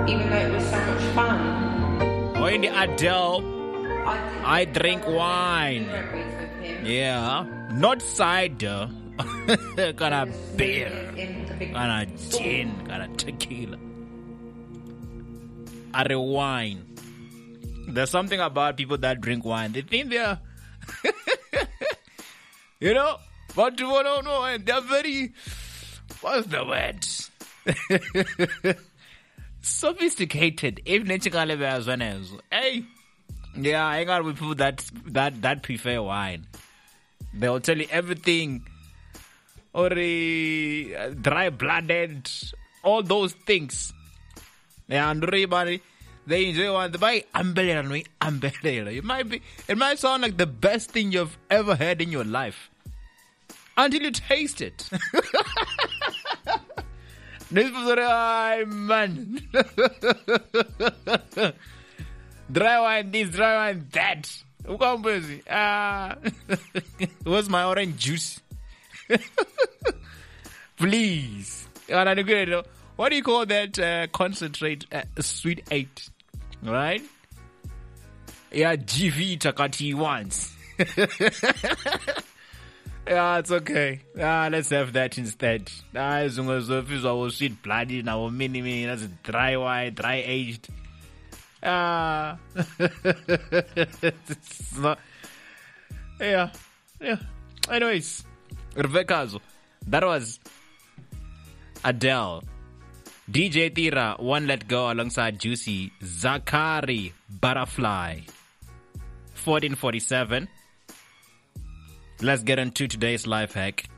even though it was so much fun. Or in the Adele, I drink wine. Memories with him. Yeah, not cider. Got a beer, In the big got a gin, got a tequila. A wine. There's something about people that drink wine. They think they're, you know, but people don't know, and they're very, what's the word? Sophisticated. If hey, yeah, I got with people that prefer wine. They'll tell you everything, or dry-blooded, all those things. Yeah, and everybody, they enjoy one. They buy umbrella. It might sound like the best thing you've ever had in your life until you taste it. This was man. Dry wine this, dry wine that. Where's my orange juice? Please. What do you call that concentrate? Sweet 8. Right? Yeah, GV Takati once. Yeah, it's okay. Let's have that instead. As long as if it's our sweet bloody and our mini, that's dry wine, dry aged. It's not, yeah. Anyways, Rebecca, that was Adele. DJ Tira, One Let Go alongside Juicy, Zakari, Butterfly. 1447. Let's get into today's life hack.